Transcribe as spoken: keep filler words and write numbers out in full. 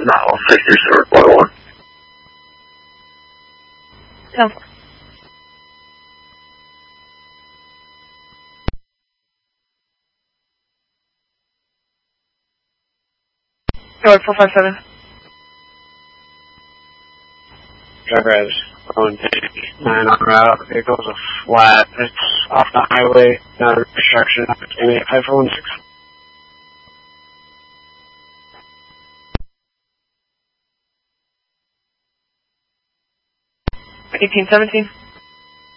No, sixty Stewart, four one. ten four. North four five seven. Driver has phone nine on route. The vehicle's a flat. It's off the highway, not a construction. eight five four one six. eighteen seventeen.